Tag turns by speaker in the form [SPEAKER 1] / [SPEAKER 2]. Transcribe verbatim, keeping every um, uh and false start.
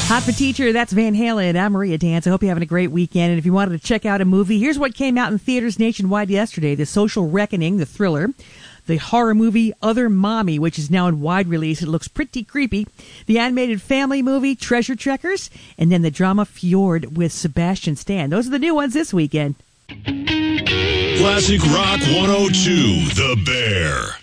[SPEAKER 1] Hot for Teacher, that's Van Halen. I'm Maria Dance. I hope you're having a great weekend. And if you wanted to check out a movie, here's what came out in theaters nationwide yesterday. The Social Reckoning, the thriller. The horror movie Other Mommy, which is now in wide release. It looks pretty creepy. The animated family movie Treasure Checkers. And then the drama Fjord with Sebastian Stan. Those are the new ones this weekend.
[SPEAKER 2] Classic Rock one oh two, The Bear.